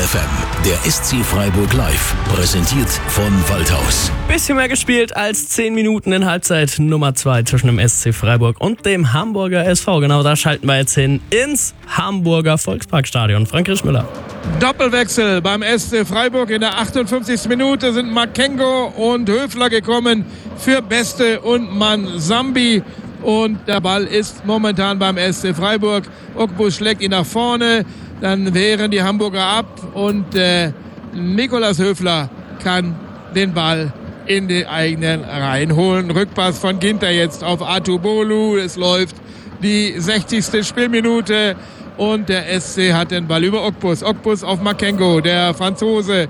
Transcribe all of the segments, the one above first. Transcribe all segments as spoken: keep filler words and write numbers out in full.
F M, der S C Freiburg live, präsentiert von Waldhaus. Bisschen mehr gespielt als zehn Minuten in Halbzeit Nummer zwei zwischen dem S C Freiburg und dem Hamburger S V. Genau da schalten wir jetzt hin ins Hamburger Volksparkstadion. Frank Rischmüller. Doppelwechsel beim S C Freiburg. In der achtundfünfzigsten Minute sind Makengo und Höfler gekommen für Beste und Mansambi. Und der Ball ist momentan beim S C Freiburg. Ogbus schlägt ihn nach vorne. Dann wehren die Hamburger ab und äh, Nikolas Höfler kann den Ball in die eigenen Reihen holen. Rückpass von Ginter jetzt auf Atubolu. Es läuft die sechzigste Spielminute und der S C hat den Ball über Ogbus. Ogbus auf Makengo, der Franzose,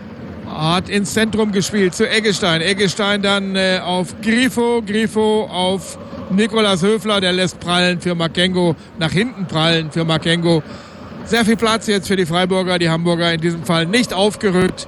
hat ins Zentrum gespielt zu Eggestein. Eggestein dann äh, auf Grifo. Grifo auf Nikolas Höfler, der lässt prallen für Makengo, nach hinten prallen für Makengo. Sehr viel Platz jetzt für die Freiburger, die Hamburger in diesem Fall nicht aufgerückt.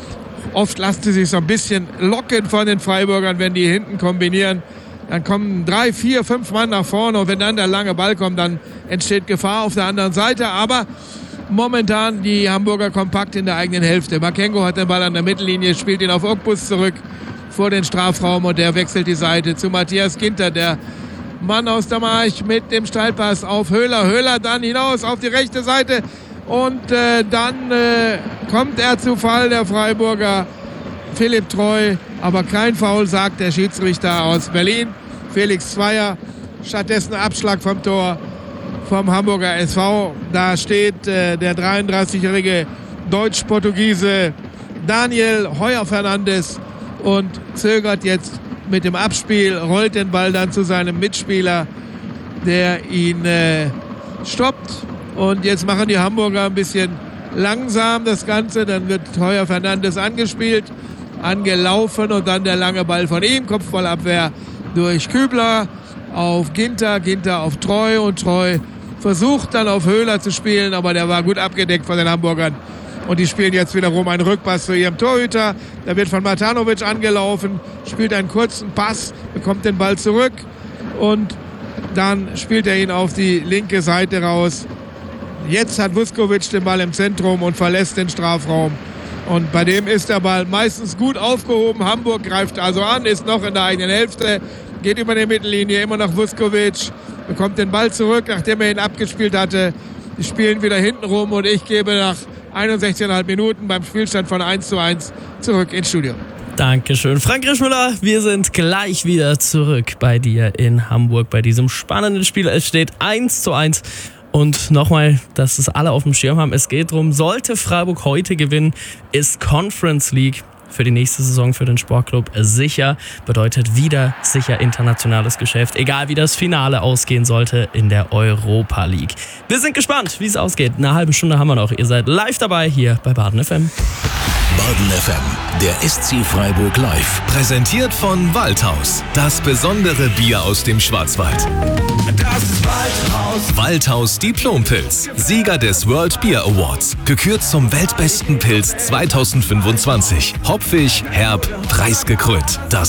Oft lassen sie sich so ein bisschen locken von den Freiburgern, wenn die hinten kombinieren. Dann kommen drei, vier, fünf Mann nach vorne und wenn dann der lange Ball kommt, dann entsteht Gefahr auf der anderen Seite. Aber momentan die Hamburger kompakt in der eigenen Hälfte. Makengo hat den Ball an der Mittellinie, spielt ihn auf Ogbus zurück vor den Strafraum und der wechselt die Seite zu Matthias Ginter, der Mann aus der March mit dem Steilpass auf Höhler. Höhler dann hinaus auf die rechte Seite und äh, dann äh, kommt er zu Fall, der Freiburger Philipp Treu, aber kein Foul, sagt der Schiedsrichter aus Berlin. Felix Zweier, stattdessen Abschlag vom Tor vom Hamburger S V. Da steht äh, der dreiunddreißigjährige Deutsch-Portugiese Daniel Heuer-Fernandes und zögert jetzt mit dem Abspiel, rollt den Ball dann zu seinem Mitspieler, der ihn äh, stoppt. Und jetzt machen die Hamburger ein bisschen langsam das Ganze. Dann wird Heuer Fernandes angespielt, angelaufen und dann der lange Ball von ihm. Kopfballabwehr durch Kübler auf Ginter, Ginter auf Treu und Treu versucht dann auf Höhler zu spielen, aber der war gut abgedeckt von den Hamburgern. Und die spielen jetzt wiederum einen Rückpass zu ihrem Torhüter. Der wird von Matanovic angelaufen, spielt einen kurzen Pass, bekommt den Ball zurück und dann spielt er ihn auf die linke Seite raus. Jetzt hat Vuskovic den Ball im Zentrum und verlässt den Strafraum. Und bei dem ist der Ball meistens gut aufgehoben. Hamburg greift also an, ist noch in der eigenen Hälfte, geht über die Mittellinie, immer noch Vuskovic, bekommt den Ball zurück, nachdem er ihn abgespielt hatte. Die spielen wieder hinten rum und ich gebe nach einundsechzig Komma fünf Minuten beim Spielstand von eins zu eins zurück ins Studio. Dankeschön, Frank Rischmüller. Wir sind gleich wieder zurück bei dir in Hamburg bei diesem spannenden Spiel. Es steht eins zu eins. Und nochmal, dass es alle auf dem Schirm haben, es geht darum, sollte Freiburg heute gewinnen, ist Conference League für die nächste Saison für den Sportclub sicher. Bedeutet wieder sicher internationales Geschäft, egal wie das Finale ausgehen sollte in der Europa League. Wir sind gespannt, wie es ausgeht. Eine halbe Stunde haben wir noch. Ihr seid live dabei hier bei Baden F M. Baden F M, der S C Freiburg live. Präsentiert von Waldhaus. Das besondere Bier aus dem Schwarzwald. Das ist Waldhaus. Waldhaus Diplompilz. Sieger des World Beer Awards. Gekürt zum weltbesten Pilz zweitausendfünfundzwanzig. Hopfig, herb, preisgekrönt. Das